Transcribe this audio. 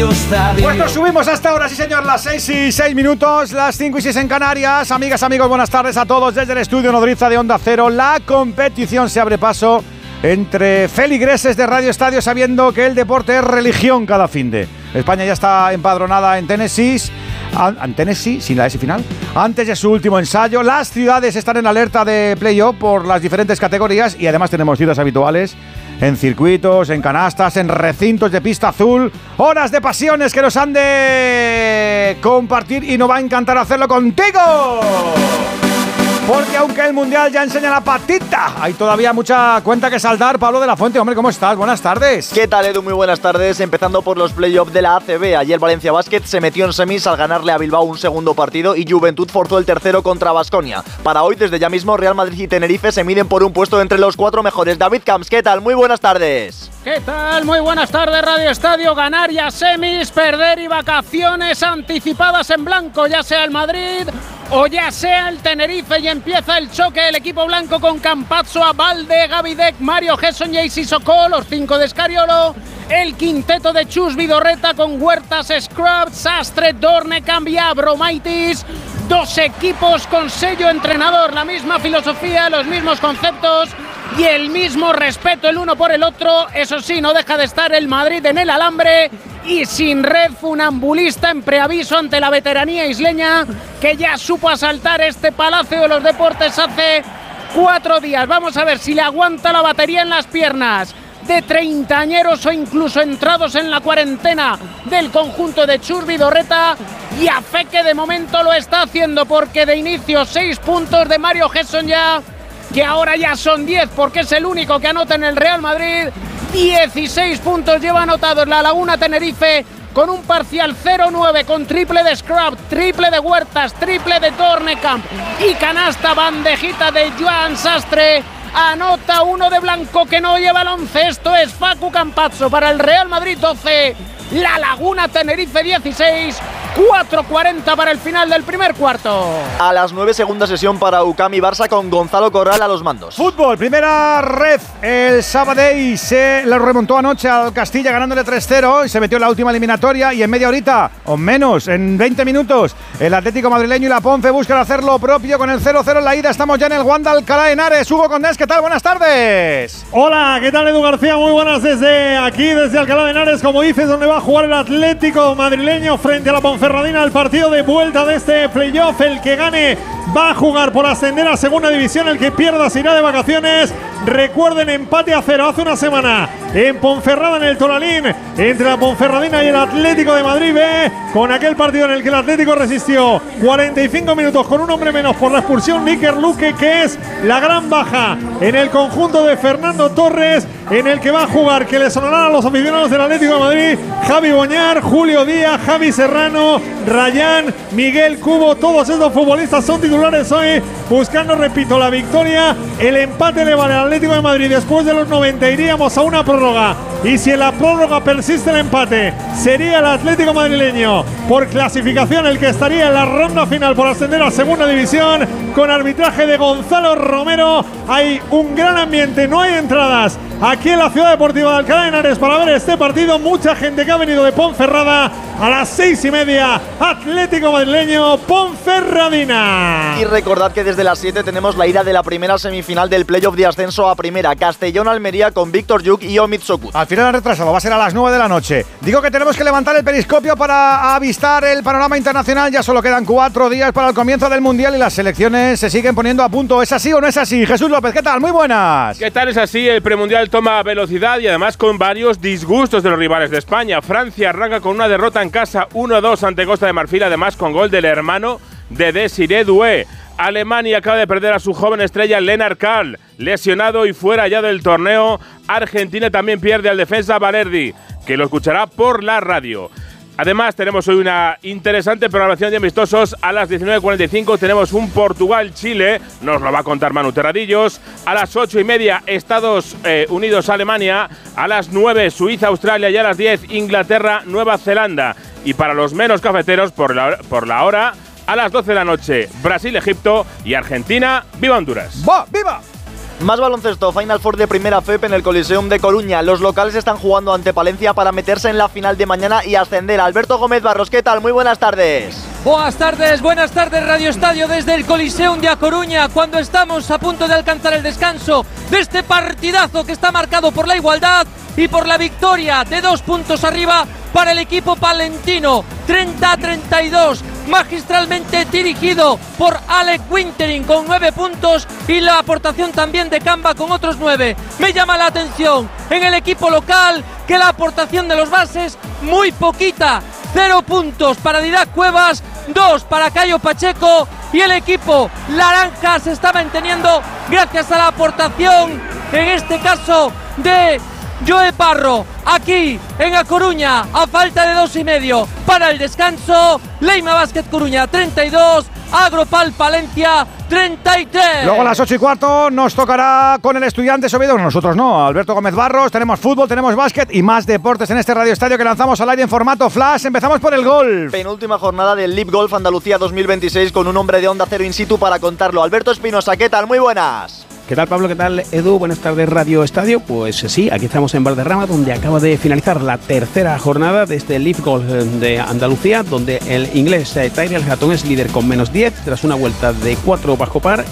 Radio Estadio. Pues nos subimos hasta ahora, sí señor, las 6:06, las 5:06 en Canarias. Amigas, amigos, buenas tardes a todos desde el estudio Nodriza de Onda Cero. La competición se abre paso entre feligreses de Radio Estadio, sabiendo que el deporte es religión cada finde. España ya está empadronada en Tennessee, sin la S final, antes de su último ensayo. Las ciudades están en alerta de playoff por las diferentes categorías y además tenemos citas habituales en circuitos, en canastas, en recintos de pista azul. Horas de pasiones que nos han de compartir y nos va a encantar hacerlo contigo. Porque aunque el Mundial ya enseña la patita, hay todavía mucha cuenta que saldar. Pablo de la Fuente, hombre, ¿cómo estás? Buenas tardes. ¿Qué tal, Edu? Muy buenas tardes. Empezando por los playoffs de la ACB. Ayer Valencia Basket se metió en semis al ganarle a Bilbao un segundo partido y Juventud forzó el tercero contra Baskonia. Para hoy, desde ya mismo, Real Madrid y Tenerife se miden por un puesto entre los 4 mejores. David Camps, ¿qué tal? Muy buenas tardes. ¿Qué tal? Muy buenas tardes, Radio Estadio. Ganar ya semis, perder y vacaciones anticipadas en blanco, ya sea el Madrid o ya sea el Tenerife, y empieza el choque del equipo blanco con Campazzo, Abalde, Gavidec, Mario Gesson, Jaycee Sokol, los 5 de Scariolo, el quinteto de Chus Vidorreta con Huertas, Scrub, Sastre, Dorne, Cambia, Abromaitis. 2 equipos con sello entrenador, la misma filosofía, los mismos conceptos y el mismo respeto el uno por el otro. Eso sí, no deja de estar el Madrid en el alambre y sin red funambulista en preaviso ante la veteranía isleña que ya supo asaltar este Palacio de los Deportes hace 4 días. Vamos a ver si le aguanta la batería en las piernas de treintañeros o incluso entrados en la cuarentena del conjunto de Chus Vidorreta, y a fe que de momento lo está haciendo, porque de inicio 6 puntos de Mario Gesson ya, que ahora ya son 10 porque es el único que anota en el Real Madrid. 16 puntos lleva anotados la Laguna Tenerife con un parcial 0-9, con triple de Scrub, triple de Huertas, triple de Tornecamp y canasta bandejita de Joan Sastre. Anota uno de blanco que no lleva el 11, esto es Facu Campazzo para el Real Madrid 12, la Laguna Tenerife 16, 4:40 para el final del primer cuarto. A las 9, segunda sesión para UCAM y Barça con Gonzalo Corral a los mandos. Fútbol, primera red. El Sabadell se le remontó anoche al Castilla ganándole 3-0 y se metió en la última eliminatoria, y en media horita o menos, en 20 minutos, el Atlético madrileño y la Ponce buscan hacer lo propio con el 0-0 en la ida. Estamos ya en el Wanda Alcalá de Henares. Hugo Condés, ¿qué tal? Buenas tardes. Hola, ¿qué tal, Edu García? Muy buenas desde aquí, desde Alcalá de Henares, como dices, donde va a jugar el Atlético madrileño frente a la Ponferradina, el partido de vuelta de este playoff. El que gane va a jugar por ascender a segunda división, el que pierda se irá de vacaciones. Recuerden, empate a 0 hace una semana en Ponferrada, en el Toralín, entre la Ponferradina y el Atlético de Madrid B, con aquel partido en el que el Atlético resistió 45 minutos con un hombre menos por la expulsión, Níker Luque, que es la gran baja en el conjunto de Fernando Torres, en el que va a jugar, que le sonarán a los aficionados del Atlético de Madrid, Javi Boñar, Julio Díaz, Javi Serrano, Rayán, Miguel Cubo. Todos estos futbolistas son titulares hoy, buscando, repito, la victoria. El empate le vale al Atlético de Madrid. Después de los 90 iríamos a una prórroga, y si en la prórroga persiste el empate, sería el Atlético madrileño por clasificación el que estaría en la ronda final por ascender a segunda división, con arbitraje de Gonzalo Romero. Hay un gran ambiente, no hay entradas aquí en la Ciudad Deportiva de Alcalá de Henares para ver este partido. Mucha gente que ha venido de Ponferrada. A las 6:30, Atlético madrileño, Ponferradina. Y recordad que desde las 7 tenemos la ida de la primera semifinal del playoff de ascenso a primera, Castellón-Almería, con Víctor Yuk y Omid Sokut. Al final han retrasado, va a ser a las 9 de la noche. Digo que tenemos que levantar el periscopio para avistar el panorama internacional. Ya solo quedan 4 días para el comienzo del Mundial y las selecciones se siguen poniendo a punto. ¿Es así o no es así? Jesús López, ¿qué tal? Muy buenas. ¿Qué tal? Es así, el premundial toma velocidad y además con varios disgustos de los rivales de España. Francia arranca con una derrota en casa 1-2 ante Costa de Marfil, además con gol del hermano de Desiré Doué. Alemania acaba de perder a su joven estrella Lennart Kahl, lesionado y fuera ya del torneo. Argentina también pierde al defensa Valerdi, que lo escuchará por la radio. Además, tenemos hoy una interesante programación de amistosos. A las 19:45 tenemos un Portugal-Chile, nos lo va a contar Manu Terradillos. A las 8:30, Estados Unidos-Alemania. A las 9, Suiza-Australia. Y a las 10, Inglaterra-Nueva Zelanda. Y para los menos cafeteros, por la hora, a las 12 de la noche, Brasil-Egipto y Argentina. ¡Viva Honduras! ¡Va! ¡Viva! Más baloncesto, Final Four de Primera FEP en el Coliseum de Coruña. Los locales están jugando ante Palencia para meterse en la final de mañana y ascender. Alberto Gómez Barros, ¿qué tal? Muy buenas tardes. Buenas tardes Radio Estadio desde el Coliseum de A Coruña, cuando estamos a punto de alcanzar el descanso de este partidazo que está marcado por la igualdad y por la victoria de 2 puntos arriba para el equipo palentino, 30-32, magistralmente dirigido por Alec Wintering con 9 puntos y la aportación también de Kamba con otros 9. Me llama la atención en el equipo local que la aportación de los bases muy poquita, 0 puntos para Didac Cuevas, 2 para Cayo Pacheco, y el equipo naranja se está manteniendo gracias a la aportación, en este caso de Joe Parro, aquí en A Coruña, a falta de 2,5 para el descanso. Leima Basket Coruña 32, Agropal Palencia 33. Luego a las 8:15 nos tocará con el Estudiantes Oviedo. Nosotros no, Alberto Gómez Barros. Tenemos fútbol, tenemos básquet y más deportes en este Radio Estadio que lanzamos al aire en formato flash. Empezamos por el golf. Penúltima jornada del LIV Golf Andalucía 2026 con un hombre de Onda Cero in situ para contarlo. Alberto Espinosa, ¿qué tal? Muy buenas. ¿Qué tal, Pablo? ¿Qué tal, Edu? Buenas tardes, Radio Estadio. Pues sí, aquí estamos en Valderrama, donde acaba de finalizar la tercera jornada de este LIV Golf de Andalucía, donde el inglés Tyrrell Hatton es líder con -10 tras una vuelta de 4 bajo par